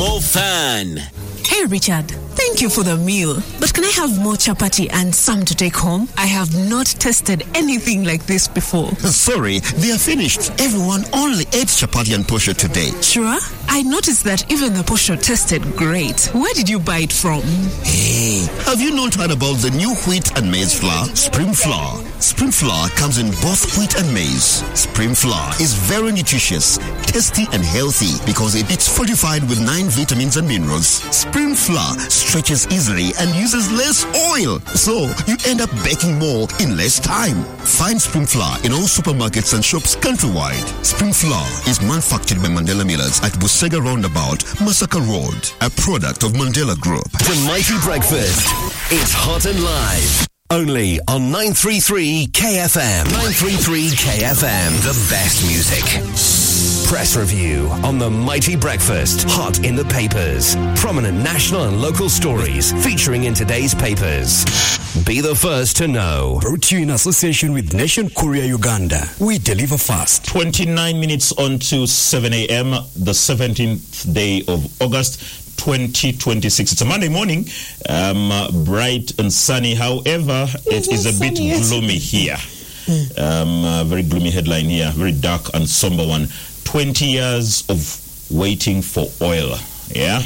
more fun. Hey, Richard. Thank you for the meal. But can I have more chapati and some to take home? I have not tasted anything like this before. Sorry, they are finished. Everyone only ate chapati and posho today. Sure? I noticed that even the posho tasted great. Where did you buy it from? Hey, have you not heard about the new wheat and maize flour? Spring Flour. Spring Flour comes in both wheat and maize. Spring Flour is very nutritious, tasty and healthy because it's fortified with 9 vitamins and minerals. Spring Flour stretches easily and uses less oil, so you end up baking more in less time. Find Spring Flour in all supermarkets and shops countrywide. Spring Flour is manufactured by Mandela Millers at Busega Roundabout, Masaka Road, a product of Mandela Group. The Mighty Breakfast. It's hot and live. Only on 933 KFM. 933 KFM. The best music. Press review on The Mighty Breakfast. Hot in the papers. Prominent national and local stories featuring in today's papers. Be the first to know. Brought to you in association with Nation Courier Uganda. We deliver fast. 29 minutes on to 7 a.m., the 17th day of August. 2026. It's a Monday morning, bright and sunny. However, it is a bit gloomy here. Very gloomy headline here, very dark and somber one. 20 years of waiting for oil. Yeah,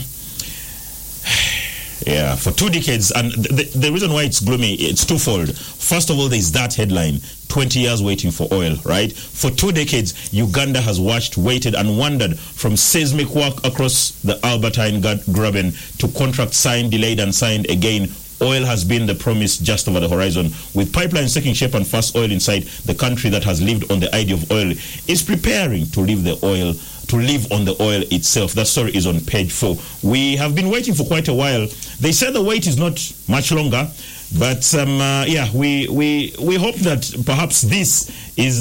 for 2 decades. And the reason why it's gloomy, it's twofold. First of all, there's that headline, 20 years waiting for oil, right? For 2 decades, Uganda has watched, waited, and wandered from seismic work across the Albertine Graben to contract signed, delayed, and signed again. Oil has been the promise just over the horizon. With pipelines taking shape and fast oil inside, the country that has lived on the idea of oil is preparing to live on the oil itself. That story is on page 4. We have been waiting for quite a while. They said the wait is not much longer, but we hope that perhaps this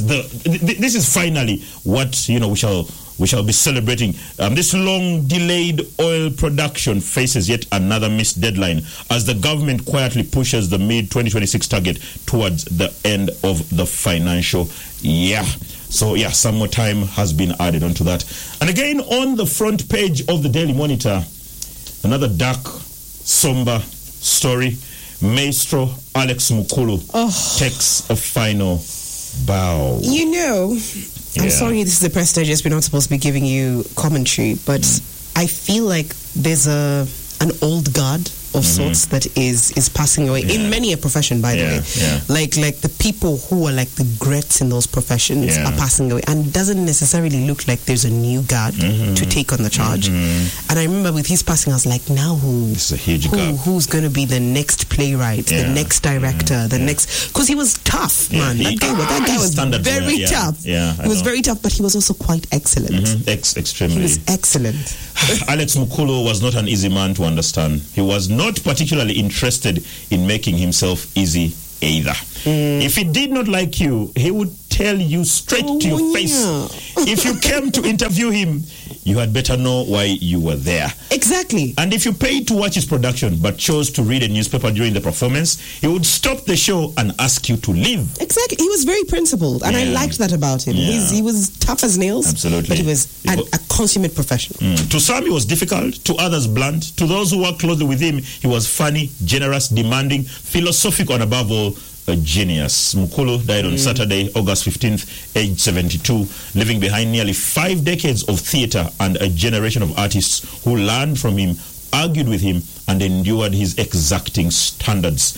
is finally what we shall be celebrating. This long-delayed oil production faces yet another missed deadline as the government quietly pushes the mid-2026 target towards the end of the financial year. So, some more time has been added onto that. And again, on the front page of the Daily Monitor, another dark, somber story. Maestro Alex Mukulu takes a final bow. I'm sorry this is the press digest. We're not supposed to be giving you commentary, but I feel like there's an old guard of sorts that is passing away in many a profession, by the way. Like the people who are like the greats in those professions are passing away, and it doesn't necessarily look like there's a new guard to take on the charge. And I remember with his passing, I was like, now who? This is a huge gap. Who's going to be the next playwright, the next director, the next? Because he was tough, man. That guy was very tough. He was very tough, but he was also quite excellent. Extremely. He was excellent. Alex Mukulu was not an easy man to understand. He was not particularly interested in making himself easy either. If he did not like you, he would tell you straight to your face. If you came to interview him, you had better know why you were there. Exactly. And if you paid to watch his production but chose to read a newspaper during the performance, he would stop the show and ask you to leave. Exactly. He was very principled, and I liked that about him. He was tough as nails. Absolutely. But he was a consummate professional. To some, he was difficult. To others, blunt. To those who worked closely with him, he was funny, generous, demanding, philosophical, and above all, a genius. Mukulu died on Saturday, August 15th, aged 72, leaving behind nearly 5 decades of theatre and a generation of artists who learned from him, argued with him, and endured his exacting standards.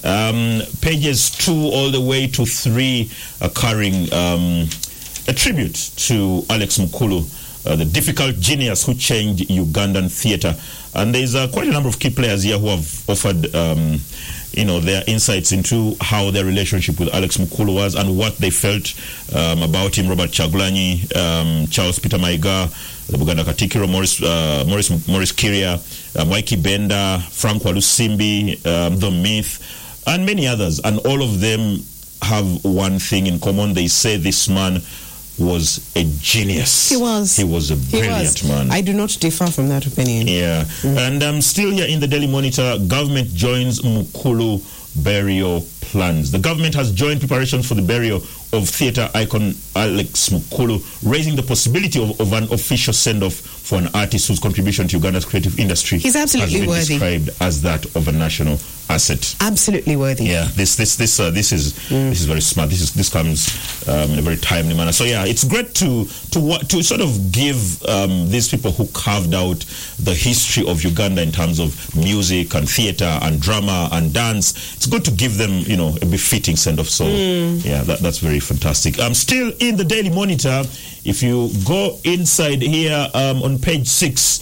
Pages 2 all the way to 3 are carrying a tribute to Alex Mukulu, the difficult genius who changed Ugandan theatre. And there's quite a number of key players here who have offered their insights into how their relationship with Alex Mukulu was and what they felt about him. Robert Chagulanyi, Charles Peter Maiga, the Buganda Katikiro, Maurice Kiria, Waiki Benda, Frank Walusimbi, The Myth, and many others. And all of them have one thing in common. They say this man was a genius. He was a brilliant man. I do not differ from that opinion. And still here in the Daily Monitor, government joins Mukulu burial plans. The government has joined preparations for the burial of theatre icon Alex Mukulu, raising the possibility of an official send-off for an artist whose contribution to Uganda's creative industry He's absolutely has been worthy. described as that of a national asset. Absolutely worthy. Yeah, this is very smart. This comes in a very timely manner. So yeah, it's great to sort of give these people who carved out the history of Uganda in terms of music and theatre and drama and dance. It's good to give them, a befitting send off. So yeah, that's very fantastic. Still in the Daily Monitor, if you go inside here on page 6.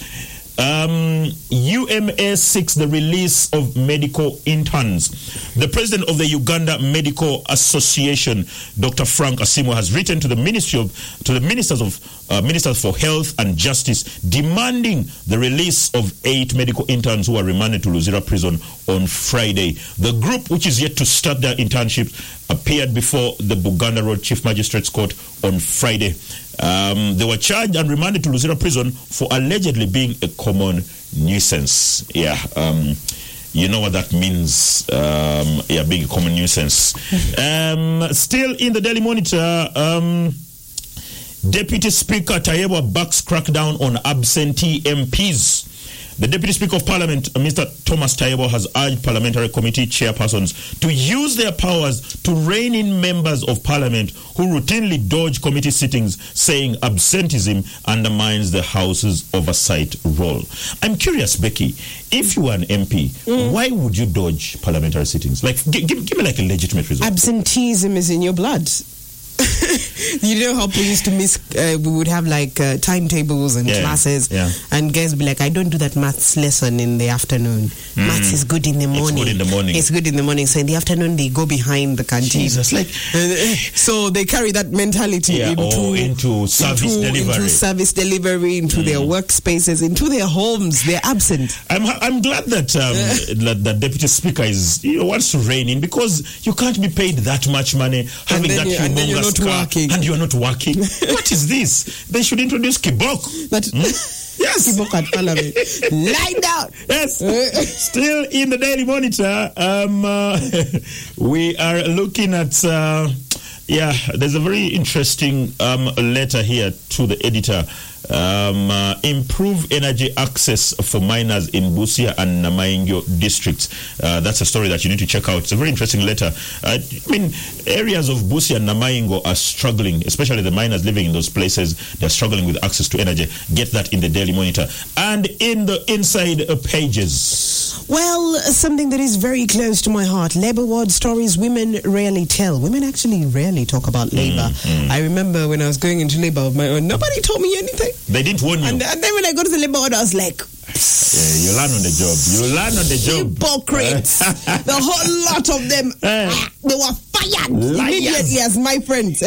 UMA seeks the release of medical interns. The president of the Uganda Medical Association, Dr. Frank Asimwe, has written to the ministers for Health and Justice, demanding the release of 8 medical interns who are remanded to Luzira Prison on Friday. The group, which is yet to start their internship, appeared before the Buganda Road Chief Magistrates Court on Friday. They were charged and remanded to Luzira Prison for allegedly being a common nuisance. Yeah, you know what that means. Being a common nuisance. Still in the Daily Monitor, Deputy Speaker Tayebwa backs crackdown on absentee MPs. The Deputy Speaker of Parliament, Mr. Thomas Tayebwa, has urged parliamentary committee chairpersons to use their powers to rein in members of Parliament who routinely dodge committee sittings, saying absenteeism undermines the House's oversight role. I'm curious, Becky, if you were an MP, why would you dodge parliamentary sittings? Like, give me like a legitimate reason. Absenteeism is in your blood. You know how we used to miss, we would have like timetables and classes, and guys would be like, I don't do that maths lesson in the afternoon. Maths is good in the morning. It's good in the morning. So in the afternoon, they go behind the canteen. Jesus, like, so they carry that mentality into service delivery, into their workspaces, into their homes. They're absent. I'm glad that that Deputy Speaker wants to rein in, because you can't be paid that much money having that humongous working. And you are not working. What is this? They should introduce Kibok. Yes. Kibok at Parliament. Lie down. Yes. Still in the Daily Monitor, we are looking at, there's a very interesting letter here to the editor. Improve energy access for miners in Busia and Namaingo districts. That's a story that you need to check out. It's a very interesting letter. Areas of Busia and Namaingo are struggling, especially the miners living in those places. They're struggling with access to energy. Get that in the Daily Monitor. And in the inside pages. Well, something that is very close to my heart. Labour ward stories women rarely tell. Women actually rarely talk about labour. I remember when I was going into labour of my own, nobody told me anything. They didn't warn you. And then when I go to the labour ward, I was like, you learn on the job. Hypocrites. The whole lot of them, they were fired immediately as my friends.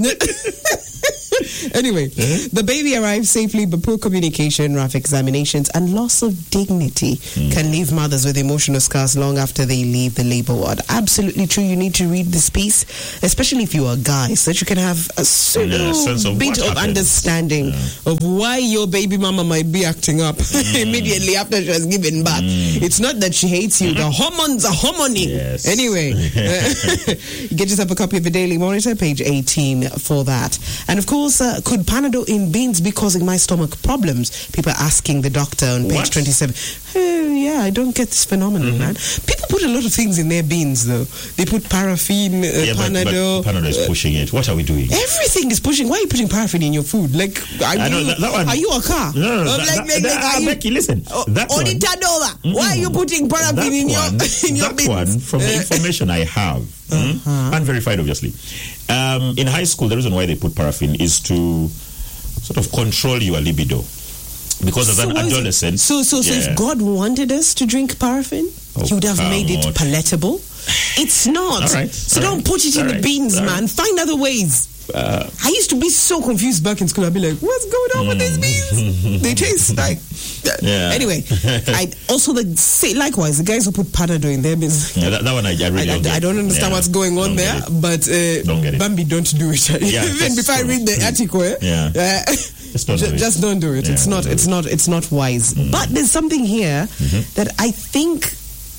Anyway, the baby arrived safely, but poor communication, rough examinations, and loss of dignity can leave mothers with emotional scars long after they leave the labor ward. Absolutely true. You need to read this piece, especially if you are a guy, so that you can have a sense of bit of understanding of why your baby mama might be acting up immediately after she has given birth. It's not that she hates you. The hormones are hormoning. Yes. Anyway, get yourself a copy of the Daily Monitor, page 18 for that. And of course, could Panadol in beans be causing my stomach problems? People are asking the doctor on page 27. I don't get this phenomenon, man. People put a lot of things in their beans, though. They put paraffin, Panadol. But Panadol is pushing it. What are we doing? Everything is pushing. Why are you putting paraffin in your food? Like, are you a car? No. Becky, listen. Why are you putting paraffin in your beans? That one, from the information I have, unverified, obviously. In high school, the reason why they put paraffin is to sort of control your libido. Because as an adolescent... So if God wanted us to drink paraffin, he would have made it palatable. It's not. Don't put it in the beans, man. Find other ways. I used to be so confused back in school. I'd be like, what's going on with these beans? They taste like... Anyway, likewise, the guys who put Panadol in their beans. That one I really don't get. I don't understand what's going on there, but don't get it. Bambi, don't do it. Even before I read the article, just don't do it. It's not wise. But there's something here that I think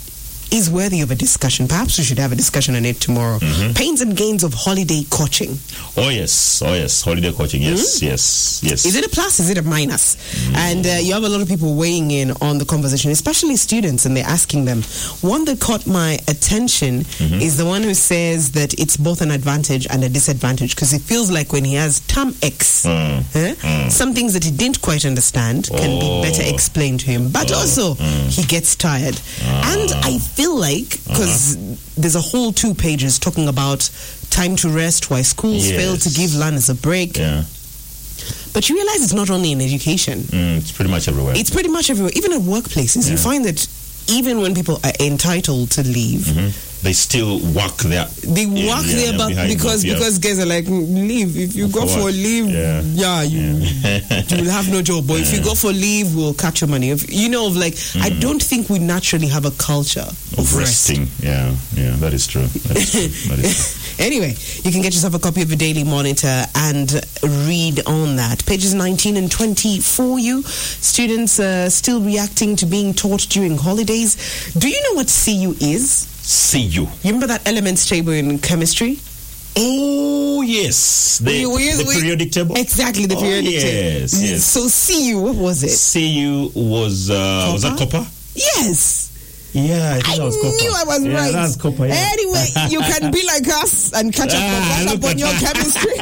is worthy of a discussion. Perhaps we should have a discussion on it tomorrow. Pains and gains of holiday coaching. Oh yes, holiday coaching. Yes. Is it a plus? Is it a minus? And you have a lot of people weighing in on the conversation, especially students, and they're asking them. One that caught my attention is the one who says that it's both an advantage and a disadvantage, because it feels like when he has term X, some things that he didn't quite understand can be better explained to him, but also he gets tired. And I feel like, because there's a whole 2 pages talking about time to rest, why schools fail to give learners a break. But you realize it's not only in education. It's pretty much everywhere. It's pretty much everywhere. Even at workplaces, you find that even when people are entitled to leave, they still walk their butt because guys are like, leave. If you go for leave, you will have no job. But if you go for leave, we'll cut your money. I don't think we naturally have a culture of resting. Yeah, that is true. Anyway, you can get yourself a copy of the Daily Monitor and read on that. Pages 19 and 20 for you. Students still reacting to being taught during holidays. Do you know what CU is? CU. You remember that elements table in chemistry? Oh, yes. The periodic table? Exactly, the periodic table. Yes. So CU, what was it? CU was that copper? Yes. Yeah, I think that was copper. I knew I was right. That was copper, Anyway, you can be like us and catch up on your chemistry.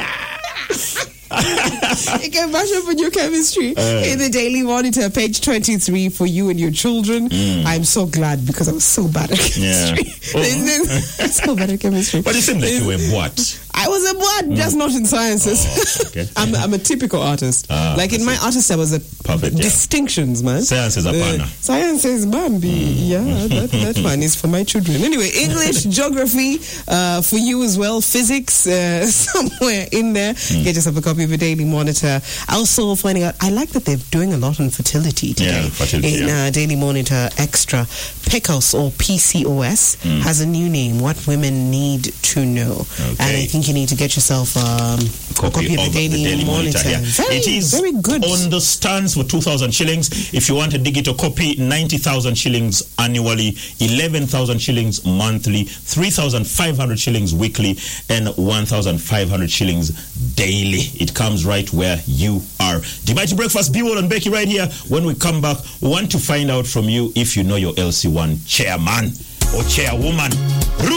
You can brush up on your chemistry in the Daily Monitor, page 23 for you and your children. I'm so glad because I was so bad at chemistry. So bad at chemistry. But it seemed like you were what? I was a what? Just not in sciences. Okay. I'm a typical artist. In my artist, I was a distinctions, man. Science is a partner. Science is Bambi. Yeah, that one is for my children. Anyway, English, geography, for you as well. Physics, somewhere in there. Get yourself a copy of the Daily Monitor. Also finding out, I like that they're doing a lot on fertility today. Yeah, fertility, in Daily Monitor Extra. PCOS or PCOS has a new name, What Women Need to Know. And I think you need to get yourself a copy of the Daily Monitor. It is very good. On the stands for 2,000 shillings. If you want a digital copy, 90,000 shillings annually, 11,000 shillings monthly, 3,500 shillings weekly, and 1,500 shillings daily. It comes right where you are. The Mighty Breakfast, B-Wall and Becky right here. When we come back, we want to find out from you if you know your LC1 chairman or chairwoman.